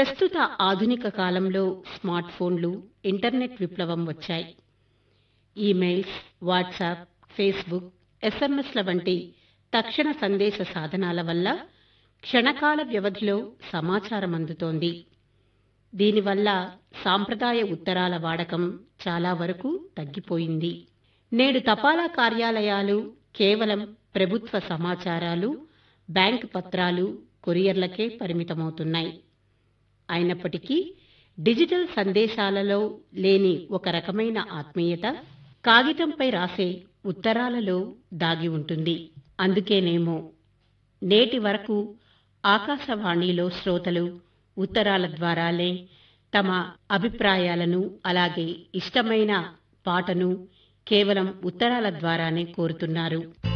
ప్రస్తుత ఆధునిక కాలంలో స్మార్ట్ ఫోన్లు, ఇంటర్నెట్ విప్లవం వచ్చాయి. ఈమెయిల్స్, వాట్సాప్, ఫేస్బుక్, ఎస్ఎంఎస్ల వంటి తక్షణ సందేశ సాధనాల వల్ల క్షణకాల వ్యవధిలో సమాచారం అందుతోంది. దీనివల్ల సాంప్రదాయ ఉత్తరాల వాడకం చాలా వరకు తగ్గిపోయింది. నేడు తపాలా కార్యాలయాలు కేవలం ప్రభుత్వ సమాచారాలు, బ్యాంక్ పత్రాలు, కొరియర్లకే పరిమితమవుతున్నాయి. అయినప్పటికీ డిజిటల్ సందేశాలలో లేని ఒక రకమైన ఆత్మీయత కాగితంపై రాసే ఉత్తరాలలో దాగి ఉంటుంది. అందుకేనేమో నేటి వరకు ఆకాశవాణిలో శ్రోతలు ఉత్తరాల ద్వారానే తమ అభిప్రాయాలను, అలాగే ఇష్టమైన పాటను కేవలం ఉత్తరాల ద్వారానే కోరుతున్నారు.